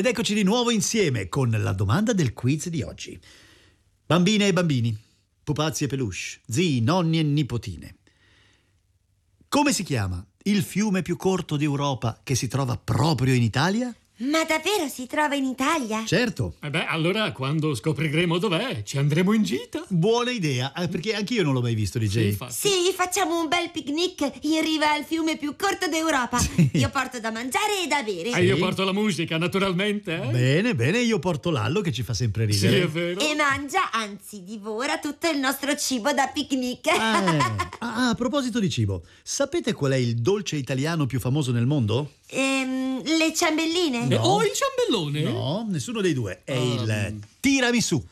Ed eccoci di nuovo insieme con la domanda del quiz di oggi. Bambine e bambini, pupazzi e peluche, zii, nonni e nipotine. Come si chiama il fiume più corto d'Europa che si trova proprio in Italia? Ma davvero si trova in Italia? Certo. Allora quando scopriremo dov'è, ci andremo in gita. Buona idea, perché anch'io non l'ho mai visto, DJ. Sì, infatti. Sì, facciamo un bel picnic in riva al fiume più corto d'Europa. Sì. Io porto da mangiare e da bere. E io porto la musica, naturalmente. Bene, io porto Lallo che ci fa sempre Sì, ridere. è vero. E mangia, anzi divora tutto il nostro cibo da picnic. A proposito di cibo, sapete qual è il dolce italiano più famoso nel mondo? Le ciambelline? No. Oh, il ciambellone? No, nessuno dei due. È il tiramisù.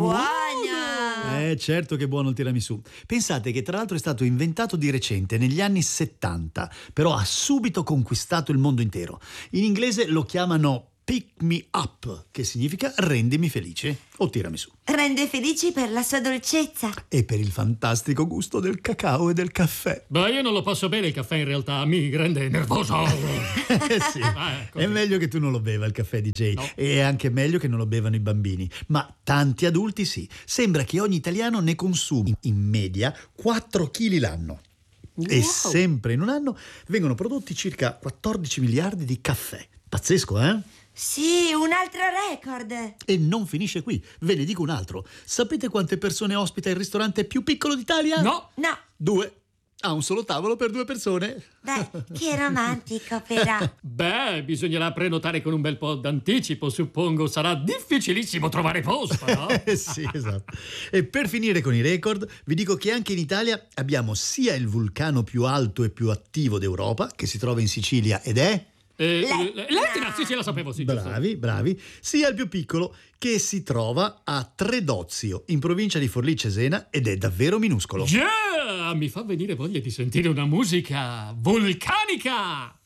Buona! Certo che è buono il tiramisù. Pensate che tra l'altro è stato inventato di recente, negli anni 70, però ha subito conquistato il mondo intero. In inglese lo chiamano pick me up, che significa rendimi felice, o tiramisù. Rende felici per la sua dolcezza. E per il fantastico gusto del cacao e del caffè. Beh, io non lo posso bere il caffè, in realtà mi rende nervoso. Sì, è meglio che tu non lo beva il caffè, DJ. No. E è anche meglio che non lo bevano i bambini. Ma tanti adulti sì. Sembra che ogni italiano ne consumi in media 4 kg l'anno. E sempre in un anno vengono prodotti circa 14 miliardi di caffè. Pazzesco, eh? Sì, un altro record. E non finisce qui, ve ne dico un altro. Sapete quante persone ospita il ristorante più piccolo d'Italia? No. 2. Ha un solo tavolo per 2 persone. Beh, che romantico però. Beh, bisognerà prenotare con un bel po' d'anticipo, suppongo. Sarà difficilissimo trovare posto, no? Sì, esatto. E per finire con i record, vi dico che anche in Italia abbiamo sia il vulcano più alto e più attivo d'Europa, che si trova in Sicilia ed è... L'Etna, sì, la sapevo, sì. giusto. Bravi, sia il più piccolo, che si trova a Tredozio, in provincia di Forlì Cesena, ed è davvero minuscolo. Yeah! Mi fa venire voglia di sentire una musica vulcanica!